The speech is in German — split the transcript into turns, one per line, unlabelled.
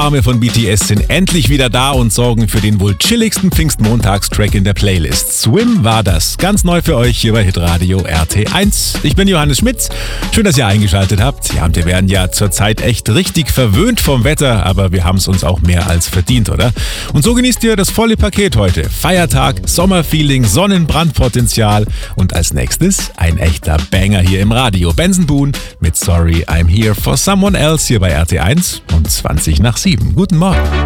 Arme von BTS sind endlich wieder da und sorgen für den wohl chilligsten Pfingstmontagstrack in der Playlist. Swim war das. Ganz neu für euch hier bei Hitradio RT1. Ich bin Johannes Schmitz. Schön, dass ihr eingeschaltet habt. Ja, und wir werden ja zurzeit echt richtig verwöhnt vom Wetter, aber wir haben es uns auch mehr als verdient, oder? Und so genießt ihr das volle Paket heute. Feiertag, Sommerfeeling, Sonnenbrandpotenzial und als nächstes ein echter Banger hier im Radio. Benson Boone mit Sorry I'm Here for Someone Else hier bei RT1 und 20 nach 7. Guten Morgen.